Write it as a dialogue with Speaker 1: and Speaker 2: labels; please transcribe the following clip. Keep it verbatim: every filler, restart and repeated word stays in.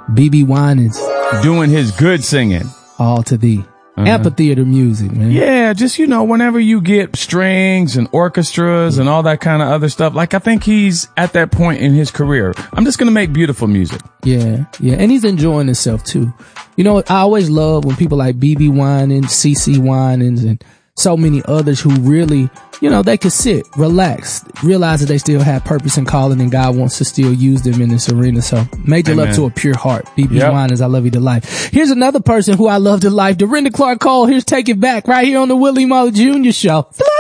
Speaker 1: B B Winans
Speaker 2: doing his good singing.
Speaker 1: All to thee. Uh-huh. Amphitheater music, man.
Speaker 2: Yeah, just, you know, whenever you get strings and orchestras and all that kind of other stuff, like I think he's at that point in his career. I'm just going to make beautiful music.
Speaker 1: Yeah, yeah. And he's enjoying himself too. You know, I always love when people like B B Winans, C C Winans, and so many others who really, you know, they could sit, relax, realize that they still have purpose and calling, and God wants to still use them in this arena. So major Amen. Love to a pure heart. B B yep. Winans, I love you to life. Here's another person who I love to life, Dorinda Clark Cole. Here's Take It Back right here on the Willie Muller Junior Show.